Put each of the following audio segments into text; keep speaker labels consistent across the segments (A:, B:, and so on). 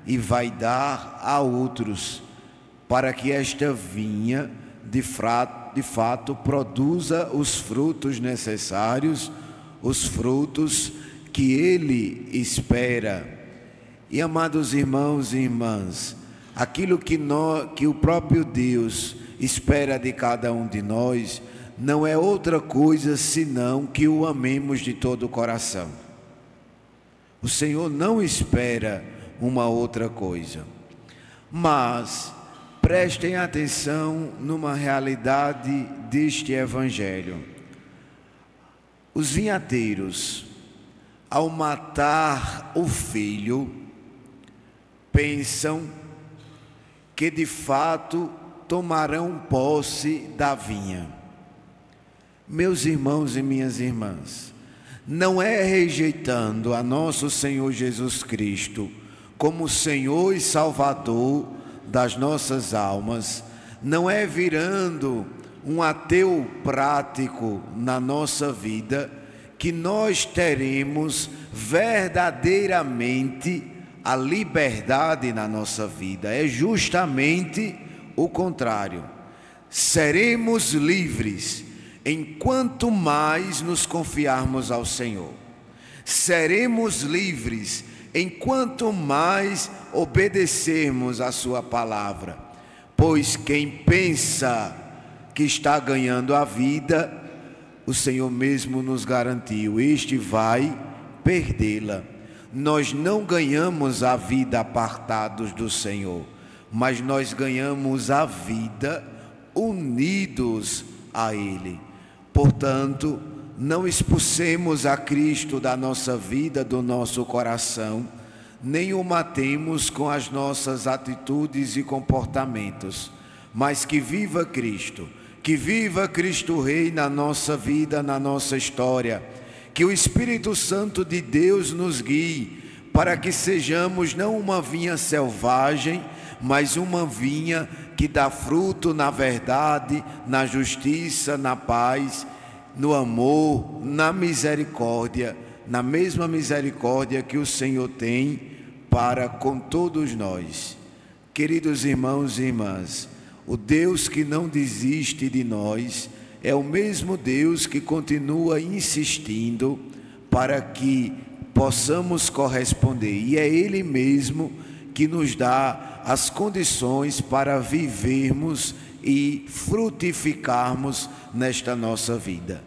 A: e vai dar a outros, para que esta vinha de fato produza os frutos necessários, os frutos que Ele espera. E, amados irmãos e irmãs, aquilo que o próprio Deus espera de cada um de nós não é outra coisa senão que o amemos de todo o coração. O Senhor não espera uma outra coisa. Mas prestem atenção numa realidade deste Evangelho. Os vinhateiros, ao matar o filho, pensam que de fato tomarão posse da vinha. Meus irmãos e minhas irmãs, não é rejeitando a nosso Senhor Jesus Cristo como Senhor e Salvador das nossas almas, não é virando um ateu prático na nossa vida que nós teremos verdadeiramente a liberdade na nossa vida. É justamente o contrário. Seremos livres enquanto mais nos confiarmos ao Senhor. Seremos livres enquanto mais obedecermos a sua palavra. Pois quem pensa que está ganhando a vida, o Senhor mesmo nos garantiu, este vai perdê-la. Nós não ganhamos a vida apartados do Senhor, mas nós ganhamos a vida unidos a Ele. Portanto, não expulsemos a Cristo da nossa vida, do nosso coração, nem o matemos com as nossas atitudes e comportamentos, mas que viva Cristo Rei na nossa vida, na nossa história. Que o Espírito Santo de Deus nos guie para que sejamos não uma vinha selvagem, mas uma vinha que dá fruto na verdade, na justiça, na paz, no amor, na misericórdia, na mesma misericórdia que o Senhor tem para com todos nós. Queridos irmãos e irmãs, o Deus que não desiste de nós é o mesmo Deus que continua insistindo para que possamos corresponder, e é Ele mesmo que nos dá as condições para vivermos e frutificarmos nesta nossa vida.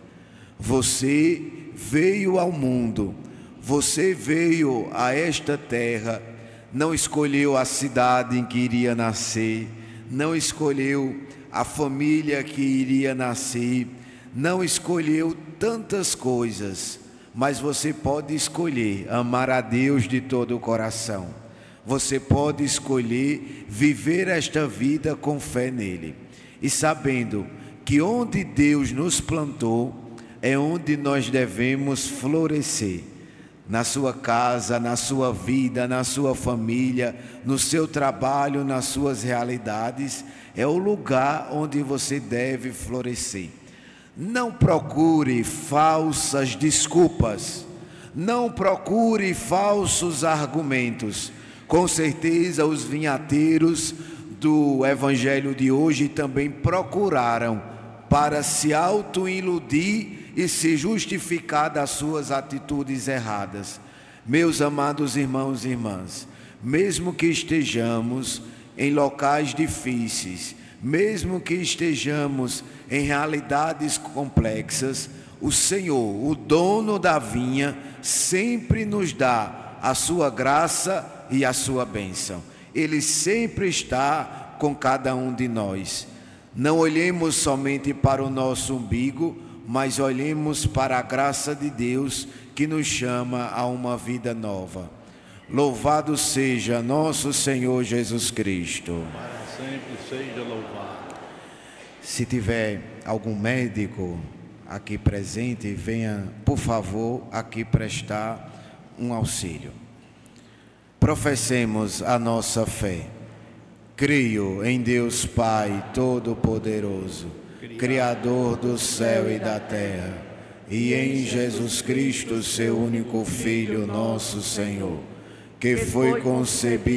A: Você veio ao mundo, você veio a esta terra, não escolheu a cidade em que iria nascer, não escolheu a família que iria nascer, não escolheu tantas coisas, mas você pode escolher amar a Deus de todo o coração. Você pode escolher viver esta vida com fé nele, e sabendo que onde Deus nos plantou é onde nós devemos florescer. Na sua casa, na sua vida, na sua família, no seu trabalho, nas suas realidades, é o lugar onde você deve florescer. Não procure falsas desculpas, não procure falsos argumentos. Com certeza os vinhateiros do Evangelho de hoje também procuraram para se auto-iludir e se justificar das suas atitudes erradas. Meus amados irmãos e irmãs, mesmo que estejamos em locais difíceis, mesmo que estejamos em realidades complexas, o Senhor, o dono da vinha, sempre nos dá a sua graça e a sua bênção. Ele sempre está com cada um de nós. Não olhemos somente para o nosso umbigo, mas olhemos para a graça de Deus que nos chama a uma vida nova. Louvado seja nosso Senhor Jesus Cristo.
B: Para sempre seja louvado.
A: Se tiver algum médico aqui presente, venha, por favor, aqui prestar um auxílio. Professemos a nossa fé. Creio em Deus Pai Todo-Poderoso, Criador do céu e da terra, e em Jesus Cristo, seu único Filho, nosso Senhor, que foi concebido